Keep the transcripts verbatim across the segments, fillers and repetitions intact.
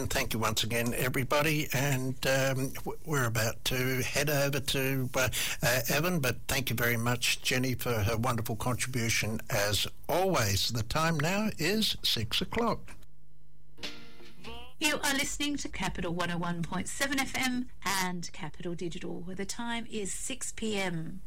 and thank you once again, everybody. And um, we're about to head over to uh, uh, Evan, but thank you very much, Jenny, for her wonderful contribution as always. The time now is six o'clock. You are listening to Capital one oh one point seven F M and Capital Digital, where the time is six p.m.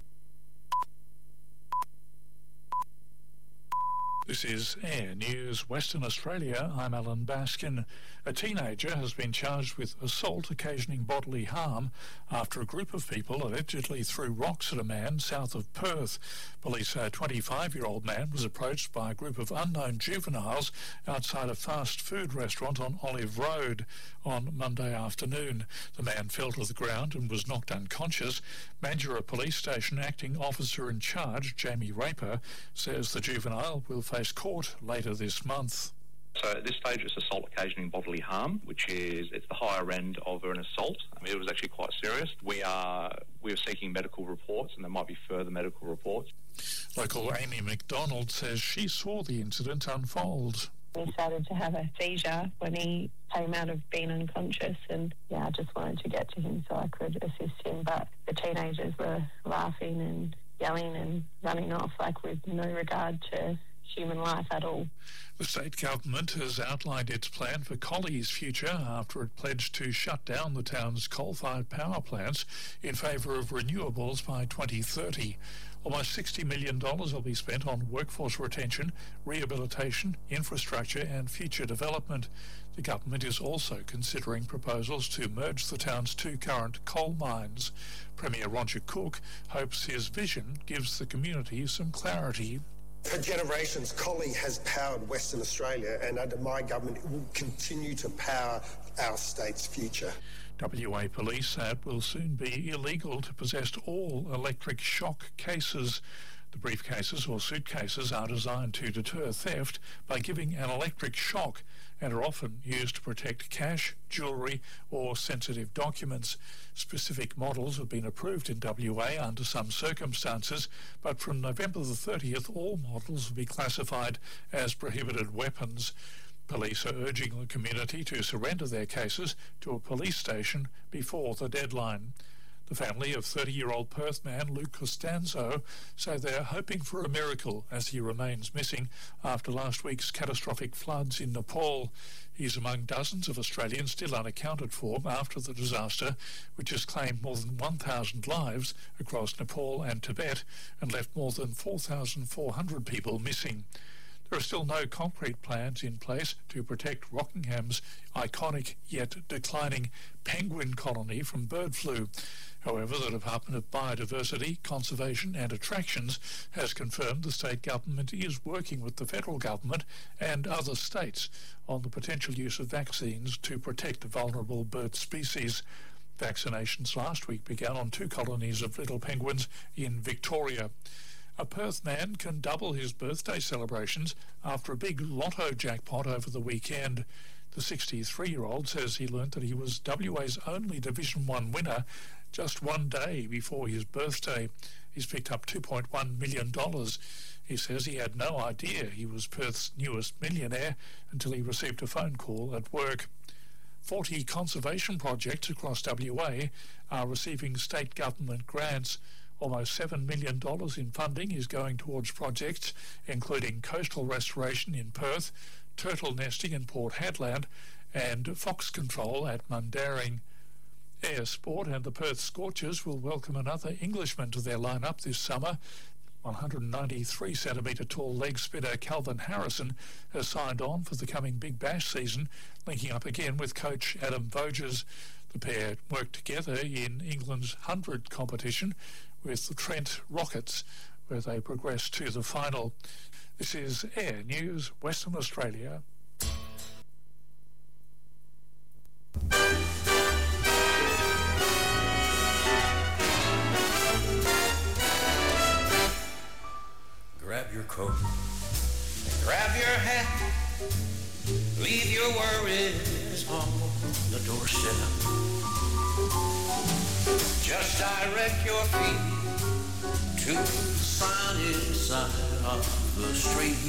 This is Air News Western Australia. I'm Alan Baskin. A teenager has been charged with assault occasioning bodily harm after a group of people allegedly threw rocks at a man south of Perth. Police say a twenty-five-year-old man was approached by a group of unknown juveniles outside a fast food restaurant on Olive Road on Monday afternoon. The man fell to the ground and was knocked unconscious. Mandurah Police Station acting officer in charge, Jamie Raper, says the juvenile will face court later this month. So at this stage it's assault occasioning bodily harm, which is it's the higher end of an assault. I mean, it was actually quite serious. We are we are seeking medical reports, and there might be further medical reports. Local Amy McDonald says she saw the incident unfold. He started to have a seizure when he came out of being unconscious, and yeah, I just wanted to get to him so I could assist him. But the teenagers were laughing and yelling and running off, like with no regard to human life at all. The state government has outlined its plan for Colley's future after it pledged to shut down the town's coal-fired power plants in favour of renewables by twenty thirty. Almost sixty million dollars will be spent on workforce retention, rehabilitation, infrastructure and future development. The government is also considering proposals to merge the town's two current coal mines. Premier Roger Cook hopes his vision gives the community some clarity. For generations, Colley has powered Western Australia, and under my government it will continue to power our state's future. W A Police say it will soon be illegal to possess all electric shock cases. The briefcases or suitcases are designed to deter theft by giving an electric shock and are often used to protect cash, jewellery or sensitive documents. Specific models have been approved in W A under some circumstances, but from November the thirtieth all models will be classified as prohibited weapons. Police are urging the community to surrender their cases to a police station before the deadline. The family of thirty-year-old Perth man Luke Costanzo say they're hoping for a miracle as he remains missing after last week's catastrophic floods in Nepal. He's among dozens of Australians still unaccounted for after the disaster, which has claimed more than one thousand lives across Nepal and Tibet and left more than four thousand four hundred people missing. There are still no concrete plans in place to protect Rockingham's iconic yet declining penguin colony from bird flu. However, the Department of Biodiversity, Conservation and Attractions has confirmed the state government is working with the federal government and other states on the potential use of vaccines to protect vulnerable bird species. Vaccinations last week began on two colonies of little penguins in Victoria. A Perth man can double his birthday celebrations after a big lotto jackpot over the weekend. The sixty-three-year-old says he learnt that he was W A's only Division one winner just one day before his birthday. He's picked up two point one million dollars. He says he had no idea he was Perth's newest millionaire until he received a phone call at work. forty conservation projects across W A are receiving state government grants. Almost seven million dollars in funding is going towards projects including coastal restoration in Perth, turtle nesting in Port Hedland and fox control at Mundaring. Air Sport and the Perth Scorchers will welcome another Englishman to their lineup this summer. one hundred ninety-three centimetre tall leg spinner Calvin Harrison has signed on for the coming Big Bash season, linking up again with coach Adam Voges. The pair worked together in England's hundred competition with the Trent Rockets, where they progressed to the final. This is Air News Western Australia. Grab your coat, grab your hat, leave your worries on the doorstep. Just direct your feet to the sunny side of the street.